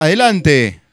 Adelante.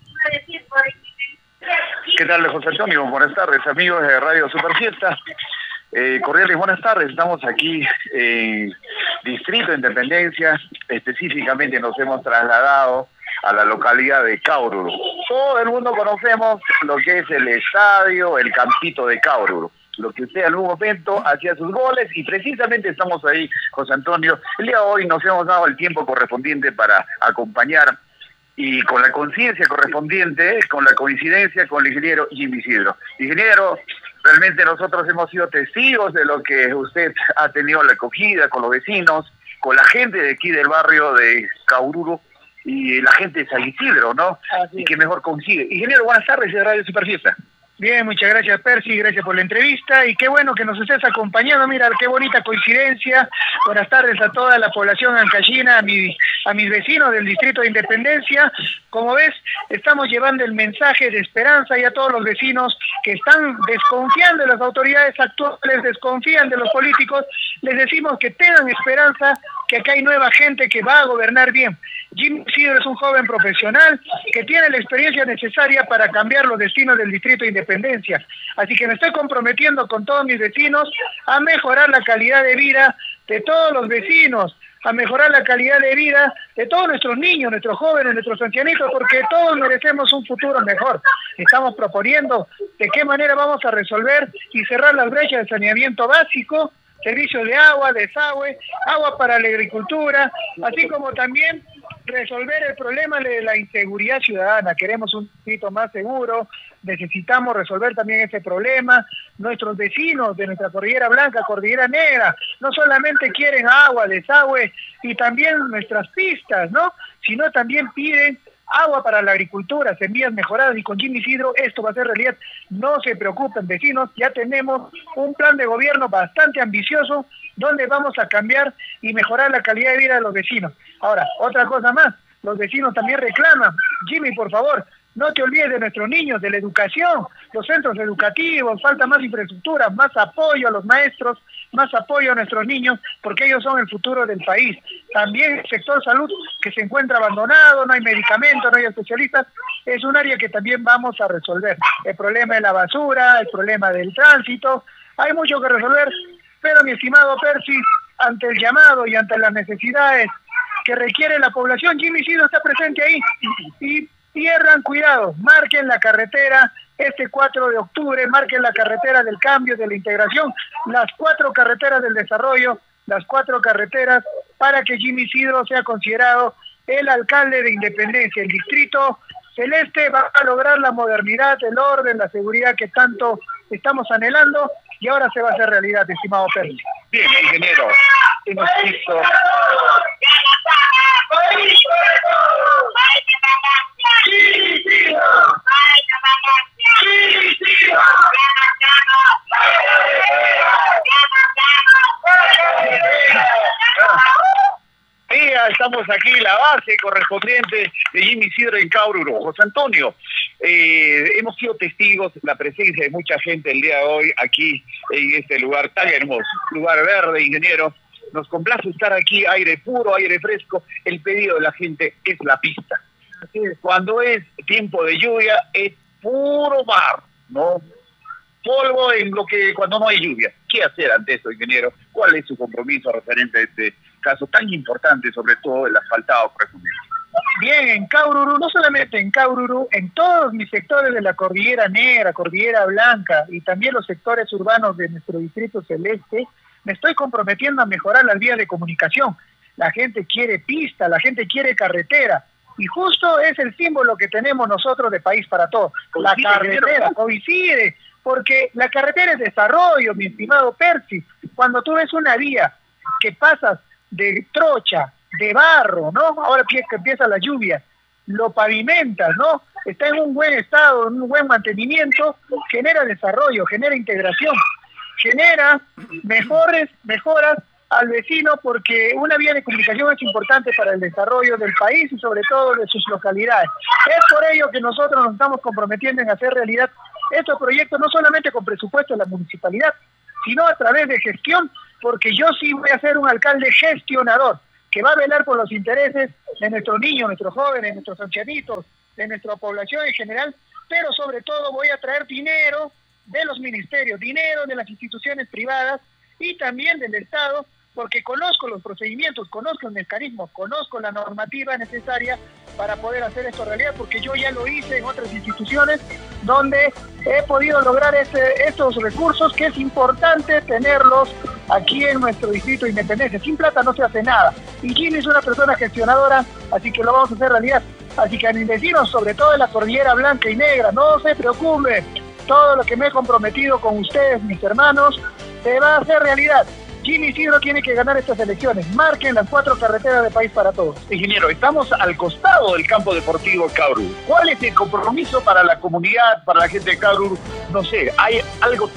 ¿Qué tal, José Antonio? Buenas tardes, amigos de Radio Superfiesta. Cordiales buenas tardes, estamos aquí en Distrito de Independencia, específicamente nos hemos trasladado a la localidad de Caururu. Todo el mundo conocemos lo que es el estadio, el campito de Caururu, lo que usted en algún momento hacía sus goles, y precisamente estamos ahí, José Antonio. El día de hoy nos hemos dado el tiempo correspondiente para acompañar y con la conciencia correspondiente, con la coincidencia con el ingeniero Jimmy Isidro. Ingeniero, realmente nosotros hemos sido testigos de lo que usted ha tenido la acogida con los vecinos, con la gente de aquí del barrio de Caururu y la gente de San Isidro, ¿no? Y que mejor coincide. Ingeniero, buenas tardes de Radio Superfiesta. Bien, muchas gracias, Percy, gracias por la entrevista y qué bueno que nos estés acompañando. Mira, qué bonita coincidencia. Buenas tardes a toda la población ancallina, a mis vecinos del Distrito de Independencia. Como ves, estamos llevando el mensaje de esperanza y a todos los vecinos que están desconfiando de las autoridades actuales, desconfían de los políticos. Les decimos que tengan esperanza, que acá hay nueva gente que va a gobernar bien. Jimmy Isidro es un joven profesional que tiene la experiencia necesaria para cambiar los destinos del Distrito de Independencia. Así que me estoy comprometiendo con todos mis vecinos a mejorar la calidad de vida de todos los vecinos, a mejorar la calidad de vida de todos nuestros niños, nuestros jóvenes, nuestros ancianitos, porque todos merecemos un futuro mejor. Estamos proponiendo de qué manera vamos a resolver y cerrar las brechas de saneamiento básico, servicios de agua, desagüe, agua para la agricultura, así como también resolver el problema de la inseguridad ciudadana. Queremos un distrito más seguro, necesitamos resolver también ese problema. Nuestros vecinos de nuestra Cordillera Blanca, Cordillera Negra, no solamente quieren agua, desagüe y también nuestras pistas, ¿no? Sino también piden agua para la agricultura, semillas mejoradas, y con Jimmy Isidro esto va a ser realidad. No se preocupen, vecinos, ya tenemos un plan de gobierno bastante ambicioso donde vamos a cambiar y mejorar la calidad de vida de los vecinos. Ahora, otra cosa más, los vecinos también reclaman, Jimmy, por favor, no te olvides de nuestros niños, de la educación, los centros educativos, falta más infraestructura, más apoyo a los maestros, más apoyo a nuestros niños, porque ellos son el futuro del país. También el sector salud, que se encuentra abandonado, no hay medicamentos, no hay especialistas, es un área que también vamos a resolver. El problema de la basura, el problema del tránsito, hay mucho que resolver, pero mi estimado Percy, ante el llamado y ante las necesidades que requiere la población, Jimmy Isidro está presente ahí, y pierdan cuidado, marquen la carretera este 4 de octubre, marquen la carretera del cambio, de la integración, las 4 carreteras del desarrollo, las 4 carreteras para que Jimmy Isidro sea considerado el alcalde de Independencia. El distrito celeste va a lograr la modernidad, el orden, la seguridad que tanto estamos anhelando, y ahora se va a hacer realidad, estimado Percy. Bien, ingeniero, hemos visto... Estamos aquí en la base correspondiente de Jimmy Isidro en Caururu. José Antonio, hemos sido testigos de la presencia de mucha gente el día de hoy aquí en este lugar tan hermoso, lugar verde, ingeniero. Nos complace estar aquí, aire puro, aire fresco. El pedido de la gente es la pista. Cuando es tiempo de lluvia es puro mar, ¿no? Polvo en lo que cuando no hay lluvia. ¿Qué hacer ante eso, ingeniero? ¿Cuál es su compromiso referente a este caso tan importante, sobre todo el asfaltado correspondiente? Bien, en Caururu, no solamente en Caururu, en todos mis sectores de la Cordillera Negra, Cordillera Blanca y también los sectores urbanos de nuestro distrito celeste, me estoy comprometiendo a mejorar las vías de comunicación. La gente quiere pista, la gente quiere carretera, y justo es el símbolo que tenemos nosotros de País para Todos. La carretera coincide, porque la carretera es desarrollo, mi estimado Percy. Cuando tú ves una vía que pasas de trocha, de barro, ¿no? Ahora que empieza la lluvia, lo pavimentas, ¿no? Está en un buen estado, en un buen mantenimiento, genera desarrollo, genera integración, genera mejoras al vecino, porque una vía de comunicación es importante para el desarrollo del país y sobre todo de sus localidades. Es por ello que nosotros nos estamos comprometiendo en hacer realidad estos proyectos, no solamente con presupuesto de la municipalidad, sino a través de gestión, porque yo sí voy a ser un alcalde gestionador, que va a velar por los intereses de nuestros niños, nuestros jóvenes, nuestros ancianitos, de nuestra población en general, pero sobre todo voy a traer dinero de los ministerios, dinero de las instituciones privadas y también del Estado, porque conozco los procedimientos, conozco el mecanismo, conozco la normativa necesaria para poder hacer esto realidad, porque yo ya lo hice en otras instituciones donde he podido lograr estos recursos, que es importante tenerlos aquí en nuestro distrito de Independencia. Sin plata no se hace nada, y Jimmy es una persona gestionadora, así que lo vamos a hacer realidad. Así que a mis vecinos, sobre todo en la Cordillera Blanca y Negra, no se preocupen, todo lo que me he comprometido con ustedes, mis hermanos, se va a hacer realidad. Jimmy Isidro tiene que ganar estas elecciones. Marquen las 4 carreteras de País para Todos. Ingeniero, estamos al costado del campo deportivo Cabrú. ¿Cuál es el compromiso para la comunidad, para la gente de Cabrú? No sé, hay algo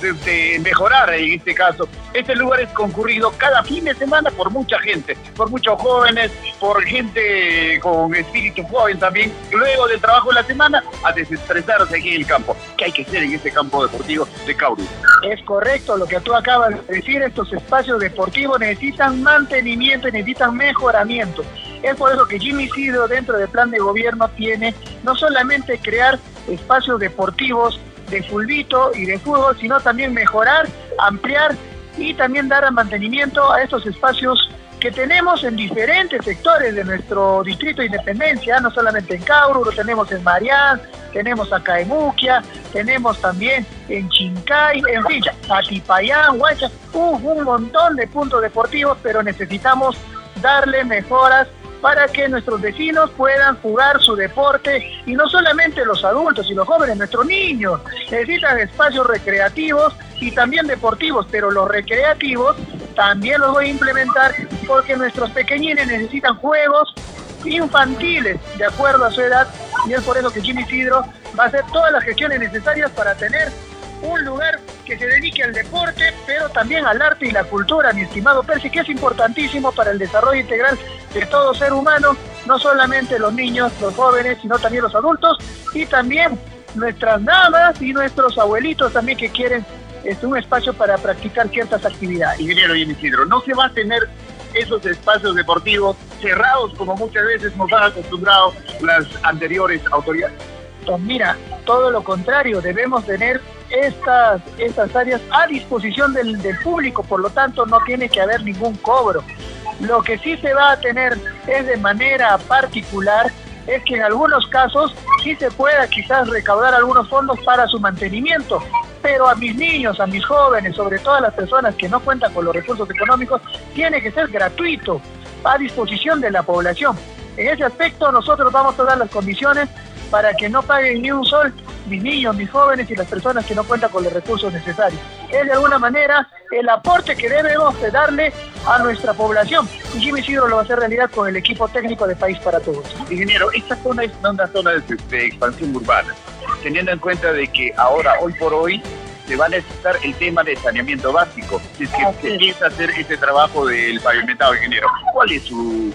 de mejorar en este caso. Este lugar es concurrido cada fin de semana por mucha gente, por muchos jóvenes, por gente con espíritu joven también. Luego del trabajo de la semana, a desestresarse aquí en el campo. ¿Qué hay que hacer en este campo deportivo de Cabrú? Es correcto lo que tú acabas de decir. Estos espacios deportivos necesitan mantenimiento y necesitan mejoramiento. Es por eso que Jimmy Isidro, dentro del plan de gobierno, tiene no solamente crear espacios deportivos de fulbito y de fútbol, sino también mejorar, ampliar y también dar mantenimiento a estos espacios que tenemos en diferentes sectores de nuestro distrito de Independencia, no solamente en Cabrú, lo tenemos en Marián, tenemos acá en Uquia, tenemos también en Chincay, en fin, Atipayán, Huacha, un montón de puntos deportivos, pero necesitamos darle mejoras para que nuestros vecinos puedan jugar su deporte, y no solamente los adultos y los jóvenes, nuestros niños necesitan espacios recreativos y también deportivos, pero los recreativos también los voy a implementar porque nuestros pequeñines necesitan juegos infantiles de acuerdo a su edad, y es por eso que Jimmy Isidro va a hacer todas las gestiones necesarias para tener un lugar que se dedique al deporte, pero también al arte y la cultura, mi estimado Percy, que es importantísimo para el desarrollo integral de todo ser humano, no solamente los niños, los jóvenes, sino también los adultos, y también nuestras damas y nuestros abuelitos también que quieren un espacio para practicar ciertas actividades. Ingeniero Jimmy Isidro, ¿no se va a tener esos espacios deportivos cerrados como muchas veces nos han acostumbrado las anteriores autoridades? Pues mira, todo lo contrario, debemos tener estas áreas a disposición del público, por lo tanto no tiene que haber ningún cobro. Lo que sí se va a tener es de manera particular, es que en algunos casos sí se pueda quizás recaudar algunos fondos para su mantenimiento, pero a mis niños, a mis jóvenes, sobre todo a las personas que no cuentan con los recursos económicos, tiene que ser gratuito, a disposición de la población. En ese aspecto nosotros vamos a dar las condiciones para que no paguen ni un sol mis niños, mis jóvenes y las personas que no cuentan con los recursos necesarios. Es de alguna manera el aporte que debemos de darle a nuestra población, y Jimmy Isidro lo va a hacer realidad con el equipo técnico de País para Todos. Ingeniero, esta zona es una zona de expansión urbana, teniendo en cuenta de que ahora, hoy por hoy, se va a necesitar el tema de saneamiento básico, si es que se empieza a hacer este trabajo del pavimentado, ingeniero. ¿Cuál es su,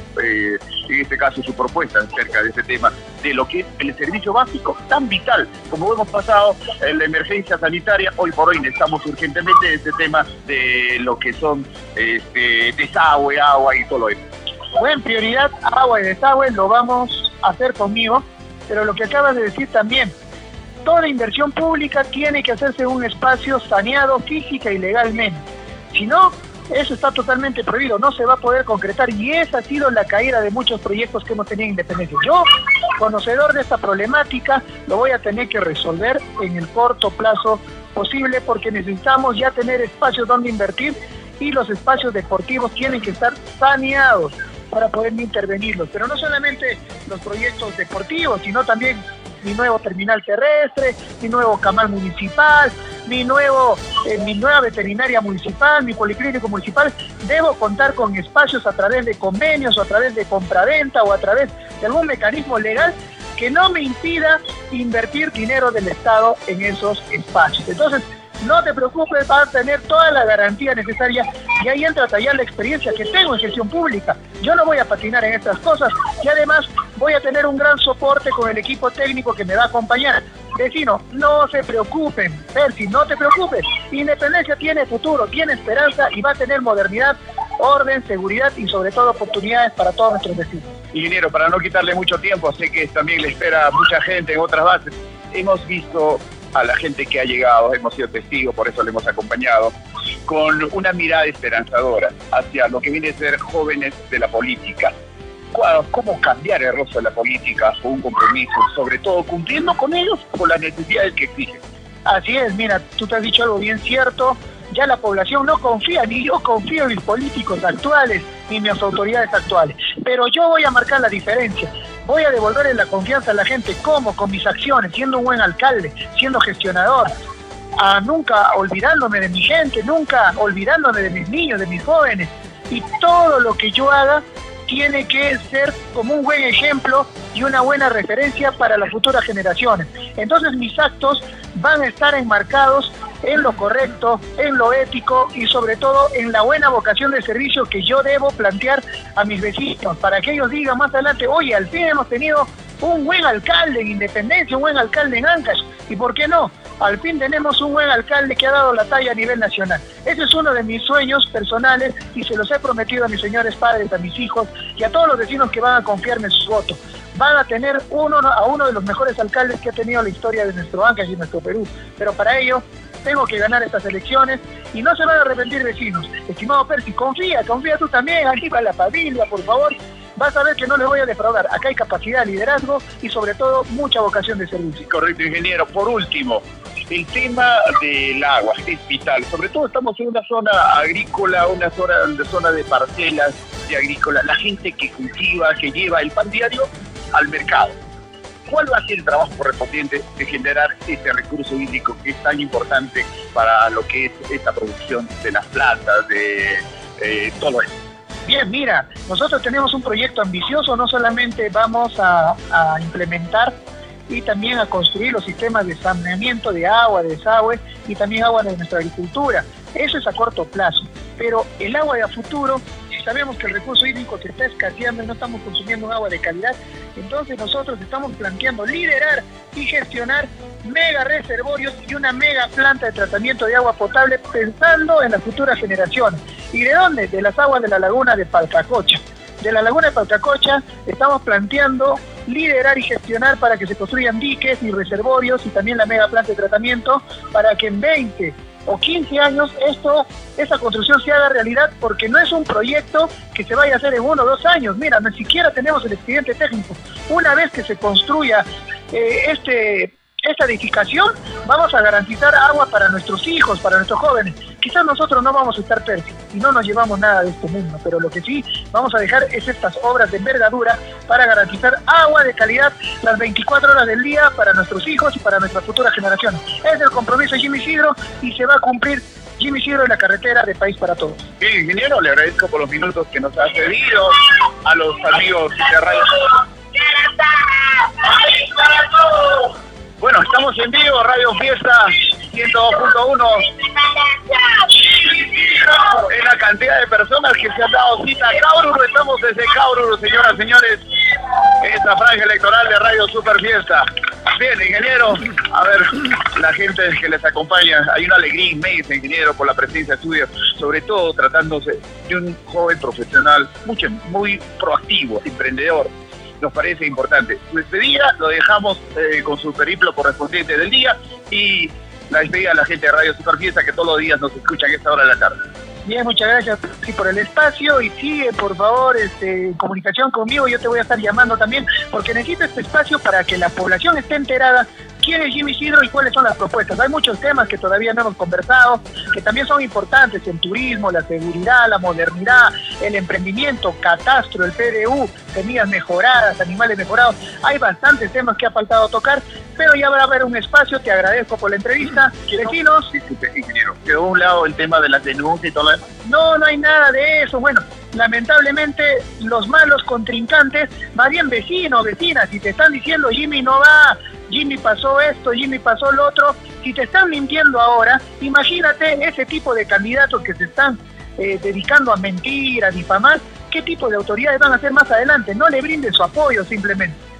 en este caso, su propuesta acerca de este tema, de lo que es el servicio básico tan vital? Como hemos pasado en la emergencia sanitaria, hoy por hoy necesitamos urgentemente este tema de lo que son desagüe, agua y todo eso. Bueno, prioridad, agua y desagüe, lo vamos a hacer conmigo, pero lo que acabas de decir también, toda inversión pública tiene que hacerse en un espacio saneado física y legalmente. Si no, eso está totalmente prohibido, no se va a poder concretar, y esa ha sido la caída de muchos proyectos que hemos tenido en Independencia. Yo, conocedor de esta problemática, lo voy a tener que resolver en el corto plazo posible, porque necesitamos ya tener espacios donde invertir, y los espacios deportivos tienen que estar saneados para poder intervenirlos. Pero no solamente los proyectos deportivos, sino también mi nuevo terminal terrestre, mi nuevo camal municipal, mi nueva veterinaria municipal, mi policlínico municipal. Debo contar con espacios a través de convenios, o a través de compraventa, o a través de algún mecanismo legal que no me impida invertir dinero del Estado en esos espacios. Entonces, no te preocupes, vas a tener toda la garantía necesaria, y ahí entra ya la experiencia que tengo en gestión pública. Yo no voy a patinar en estas cosas, y además voy a tener un gran soporte con el equipo técnico que me va a acompañar. Vecino, no se preocupen, Percy, no te preocupes. Independencia tiene futuro, tiene esperanza y va a tener modernidad orden, seguridad y sobre todo oportunidades para todos nuestros vecinos. Ingeniero, para no quitarle mucho tiempo, sé que también le espera mucha gente en otras bases. Hemos visto a la gente que ha llegado, hemos sido testigos, por eso le hemos acompañado, con una mirada esperanzadora hacia lo que viene a ser jóvenes de la política. ¿Cómo cambiar el rostro de la política con un compromiso, sobre todo cumpliendo con ellos, con las necesidades que exigen? Así es, mira, tú te has dicho algo bien cierto, ya la población no confía, ni yo confío en mis políticos actuales, ni en mis autoridades actuales, pero yo voy a marcar la diferencia. Voy a devolverle la confianza a la gente, ¿cómo? Con mis acciones, siendo un buen alcalde, siendo gestionador, nunca olvidándome de mi gente, nunca olvidándome de mis niños, de mis jóvenes. Y todo lo que yo haga tiene que ser como un buen ejemplo y una buena referencia para las futuras generaciones. Entonces mis actos van a estar enmarcados en lo correcto, en lo ético y sobre todo en la buena vocación de servicio que yo debo plantear a mis vecinos, para que ellos digan más adelante, oye, al fin hemos tenido un buen alcalde en Independencia, un buen alcalde en Ancash, y ¿por qué no? Al fin tenemos un buen alcalde que ha dado la talla a nivel nacional. Ese es uno de mis sueños personales y se los he prometido a mis señores padres, a mis hijos y a todos los vecinos que van a confiarme en su voto. Van a tener a uno de los mejores alcaldes que ha tenido la historia de nuestro Ancash y nuestro Perú, pero para ello tengo que ganar estas elecciones y no se van a arrepentir vecinos. Estimado Percy, confía tú también, activa la familia, por favor. Vas a ver que no les voy a defraudar. Acá hay capacidad, liderazgo y sobre todo mucha vocación de servicio. Correcto, ingeniero. Por último, el tema del agua es vital. Sobre todo estamos en una zona agrícola, una zona de parcelas de agrícola. La gente que cultiva, que lleva el pan diario al mercado. ¿Cuál va a ser el trabajo correspondiente de generar ese recurso hídrico que es tan importante para lo que es esta producción de las plantas, de todo esto? Bien, mira, nosotros tenemos un proyecto ambicioso, no solamente vamos a implementar y también a construir los sistemas de saneamiento de agua, de desagüe y también agua de nuestra agricultura. Eso es a corto plazo, pero el agua de a futuro, si sabemos que el recurso hídrico se está escaseando y no estamos consumiendo un agua de calidad, entonces nosotros estamos planteando liderar y gestionar mega reservorios y una mega planta de tratamiento de agua potable pensando en las futuras generaciones. ¿Y de dónde? De las aguas de la laguna de Palcacocha. De la laguna de Palcacocha estamos planteando liderar y gestionar para que se construyan diques y reservorios y también la mega planta de tratamiento para que en 20 o 15 años esa construcción se haga realidad, porque no es un proyecto que se vaya a hacer en 1 o 2 años. Mira, ni siquiera tenemos el expediente técnico. Una vez que se construya esta edificación, vamos a garantizar agua para nuestros hijos, para nuestros jóvenes. Quizás nosotros no vamos a estar perfectos y no nos llevamos nada de este mundo, pero lo que sí vamos a dejar es estas obras de envergadura para garantizar agua de calidad las 24 horas del día para nuestros hijos y para nuestras futuras generaciones. Es el compromiso de Jimmy Isidro y se va a cumplir Jimmy Isidro en la carretera de País para Todos. Bien, ingeniero, le agradezco por los minutos que nos ha cedido, a los amigos de Radio. Bueno, estamos en vivo, Radio Fiesta 102.1. Es la cantidad de personas que se han dado cita a Caururo. Estamos desde Caururo, señoras y señores. Esta franja electoral de Radio Super Fiesta. Bien, ingeniero, a ver, la gente que les acompaña, hay una alegría inmensa, ingeniero, por la presencia suya, sobre todo tratándose de un joven profesional muy proactivo, emprendedor. Nos parece importante. Su despedida lo dejamos con su periplo correspondiente del día y la despedida a la gente de Radio Super Fiesta que todos los días nos escuchan a esta hora de la tarde. Bien, muchas gracias por el espacio y sigue por favor en comunicación conmigo, yo te voy a estar llamando también porque necesito este espacio para que la población esté enterada quién es Jimmy Isidro y cuáles son las propuestas. Hay muchos temas que todavía no hemos conversado, que también son importantes: el turismo, la seguridad, la modernidad, el emprendimiento, catastro, el PDU, semillas mejoradas, animales mejorados. Hay bastantes temas que ha faltado tocar, pero ya va a haber un espacio. Te agradezco por la entrevista. Vecinos. Disculpe, ingeniero, quedó a un lado el tema de las denuncias y todo eso. No hay nada de eso. Bueno, lamentablemente los malos contrincantes, más bien vecinos, vecinas, si te están diciendo Jimmy no va, Jimmy pasó esto, Jimmy pasó lo otro, si te están mintiendo ahora, imagínate ese tipo de candidatos que se están dedicando a mentir, a difamar, qué tipo de autoridades van a ser más adelante. No le brinden su apoyo simplemente.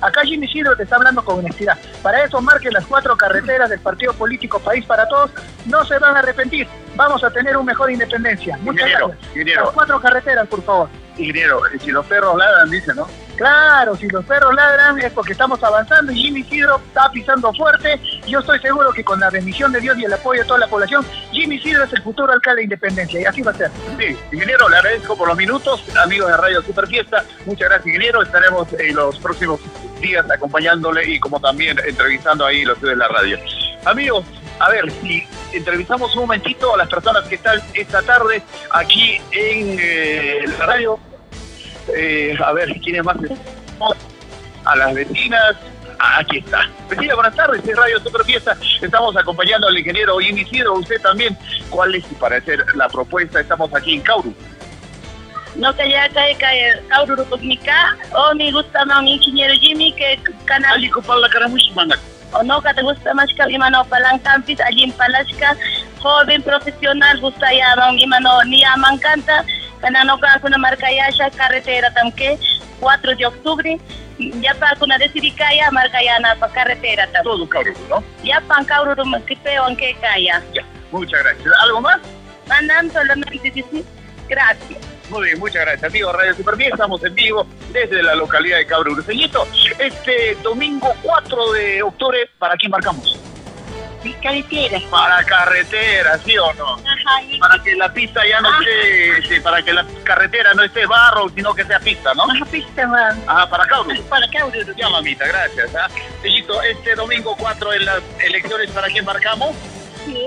Acá Jimmy Isidro te está hablando con honestidad. Para eso marque las 4 carreteras del partido político País para Todos. No se van a arrepentir. Vamos a tener un mejor Independencia. Muchas gracias. Ingeniero. Las 4 carreteras, por favor. Ingeniero, si los perros ladran, dice, ¿no? Claro, si los perros ladran es porque estamos avanzando y Jimmy Isidro está pisando fuerte. Yo estoy seguro que con la bendición de Dios y el apoyo de toda la población, Jimmy Isidro es el futuro alcalde de Independencia y así va a ser. Sí, ingeniero, le agradezco por los minutos, amigos de Radio Super Fiesta. Muchas gracias, ingeniero. Estaremos en los próximos días acompañándole y como también entrevistando ahí los de la radio. Amigos, a ver, si entrevistamos un momentito a las personas que están esta tarde aquí en la radio. A ver, ¿quiénes más? A las vecinas. Aquí está. Vecina, buenas tardes, es Radio Super Fiesta. Estamos acompañando al ingeniero Jimmy Isidro. Usted también. ¿Cuál es, para hacer la propuesta? Estamos aquí en Cauru. No que ya cae Cauru Rupuknika, o me gusta más mi ingeniero Jimmy que canal. Ali para la caramushmana. O no que te gusta más que imano palancampis, allí en Palashka, joven profesional, gusta ya no imano ni amancanta, canano con una marca ya carretera tamque 4 de octubre. Ya para una decidicaya marca ya na para carretera también. Todo Cauru, ¿no? Ya para Cauru Rupukipeo aunque calla. Ya, muchas gracias. ¿Algo más? Mandan solamente decir gracias. Muy bien, muchas gracias, amigos. Radio Super Fiesta, estamos en vivo desde la localidad de Cauru. Señito, este domingo 4 de octubre, ¿para quién marcamos? Carretera. Para carretera, ¿sí o no? Ajá. Para que la pista ya no esté, para que la carretera no esté barro, sino que sea pista, ¿no? Ajá, pista, man. Ajá, para Cauru. Para Cauru. Ya, mamita, gracias. Señito, este domingo 4 en las elecciones, ¿para quién marcamos? Sí,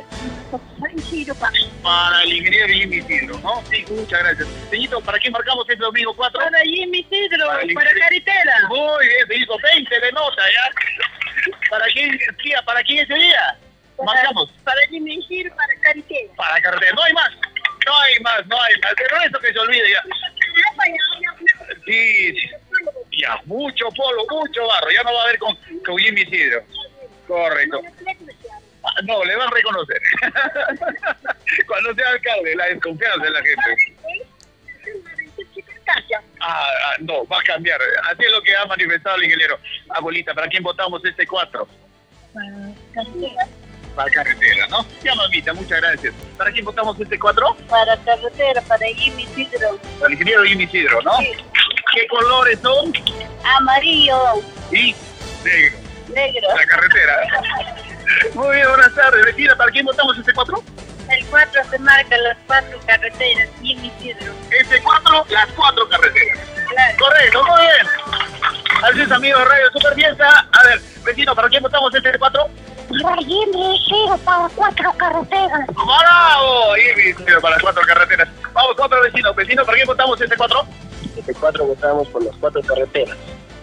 para el ingeniero Jimmy Isidro, ¿no? Sí, muchas gracias. Señito, ¿para quién marcamos este domingo 4? Para Jimmy Isidro, para ingeniero. carretera. Muy bien, señito, 20 de nota, ¿ya? ¿Para quién, tía, para quién ese día? Marcamos. Para Jimmy Isidro, para carretera. Para carretera, no hay más. No hay más. Pero eso que se olvide ya. Sí, ya, mucho polo, mucho barro. Ya no va a haber con Jimmy Isidro. Correcto. No, le van a reconocer. Cuando sea alcalde, la desconfianza de la gente. No, va a cambiar. Así es lo que ha manifestado el ingeniero. Abuelita, ¿para quién votamos este 4? Para carretera, ¿no? Ya, mamita, muchas gracias. ¿Para quién votamos este 4? Para carretera, para Jimmy Isidro. Para el ingeniero Jimmy Isidro, ¿no? Sí. ¿Qué colores son? Amarillo. Y negro. Negro. La carretera. Muy bien, buenas tardes. Vecina, ¿para quién votamos este 4? El 4 se marca las 4 carreteras, Jimmy Isidro. Este 4, las 4 carreteras. Claro. Correcto, muy bien. Así es, amigos de Radio Super Fiesta. A ver, vecino, ¿para quién votamos este 4? Jimmy Isidro para 4 carreteras. ¡Bravo! Jimmy Isidro para 4 carreteras. Vamos, otro vecino. Vecino, ¿para quién votamos este 4? Este 4 votamos por las 4 carreteras.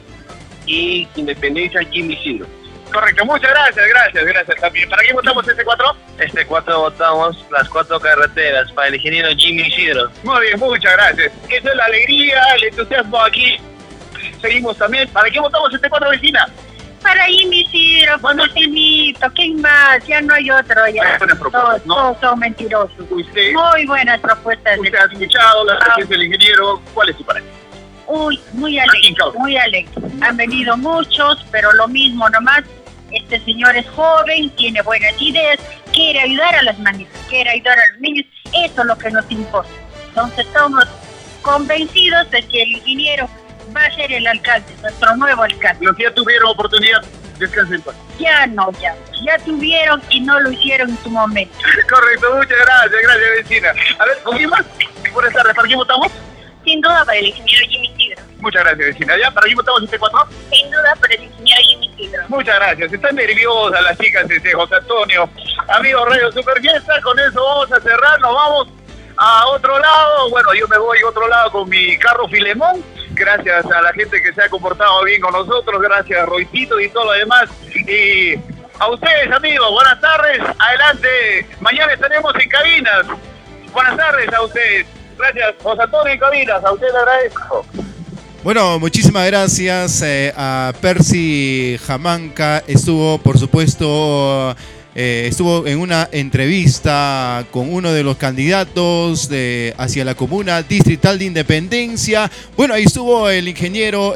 Y Independencia, Jimmy Isidro. Correcto, muchas gracias también. ¿Para quién votamos este 4? Este 4 votamos las 4 carreteras para el ingeniero Jimmy Isidro. Muy bien, muchas gracias. Esa es la alegría, el entusiasmo aquí. Seguimos también. ¿Para quién votamos este 4, vecina? Para Jimmy Isidro, bueno, finito, ¿quién más? Ya no hay otro ya. Buenas propuestas, ¿no? Todos son mentirosos. Usted Muy buenas propuestas. ha escuchado las cosas del ingeniero. ¿Cuál es su parecer? Uy, muy alegre, muy alegre. Han venido muchos, pero lo mismo nomás. Este señor es joven, tiene buenas ideas, quiere ayudar a las manitas, quiere ayudar a los niños. Eso es lo que nos importa. Entonces estamos convencidos de que el ingeniero va a ser el alcalde, nuestro nuevo alcalde. Los que ya tuvieron oportunidad, descansen en paz. Ya tuvieron y no lo hicieron en su momento. Correcto, muchas gracias, vecina. A ver, ¿con quién más? Buenas tardes, ¿para quién votamos? Sin duda para el ingeniero Jimmy Isidro. Muchas gracias, vecina. ¿Ya? ¿Para quién votamos este 4? Sin duda para el ingeniero Jimmy Isidro. Muchas gracias. Están nerviosas las chicas de José Antonio. Amigos Radio Super Fiesta, con eso vamos a cerrar. Nos vamos a otro lado. Bueno, yo me voy a otro lado con mi carro Filemón. Gracias a la gente que se ha comportado bien con nosotros. Gracias a Roycito y todo lo demás. Y a ustedes, amigos, buenas tardes. Adelante. Mañana estaremos en cabinas. Buenas tardes a ustedes. Gracias, José Antonio en cabinas. A ustedes le agradezco. Bueno, muchísimas gracias a Percy Jamanca. Estuvo, por supuesto, estuvo en una entrevista con uno de los candidatos hacia la comuna distrital de Independencia. Bueno, ahí estuvo el ingeniero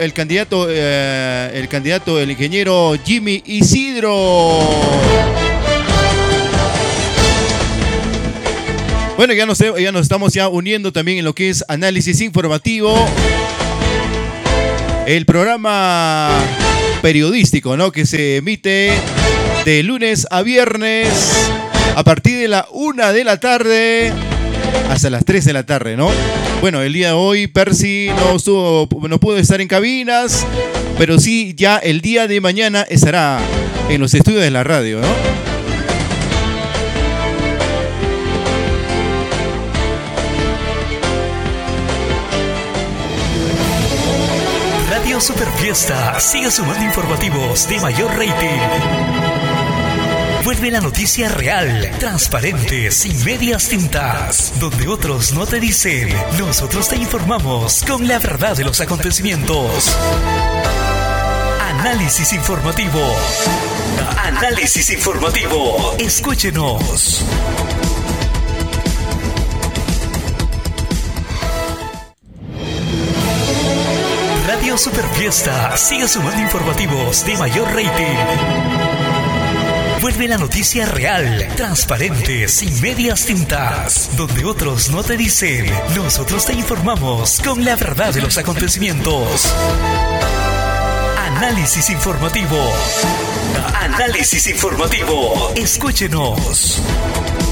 Jimmy Isidro. Bueno, ya nos estamos uniendo también en lo que es análisis informativo. El programa periodístico, ¿no? Que se emite de lunes a viernes a partir de la 1 de la tarde hasta las 3 de la tarde, ¿no? Bueno, el día de hoy Percy no pudo estar en cabinas, pero sí ya el día de mañana estará en los estudios de la radio, ¿no? Radio Super Fiesta sigue sumando informativos de mayor rating. Vuelve la noticia real, transparente, sin medias tintas. Donde otros no te dicen, nosotros te informamos con la verdad de los acontecimientos. Análisis informativo. Análisis informativo. Escúchenos. Radio Super Fiesta sigue sumando informativos de mayor rating. Vuelve la noticia real, transparente, sin medias tintas. Donde otros no te dicen, nosotros te informamos con la verdad de los acontecimientos. Análisis informativo. Análisis informativo. Escúchenos.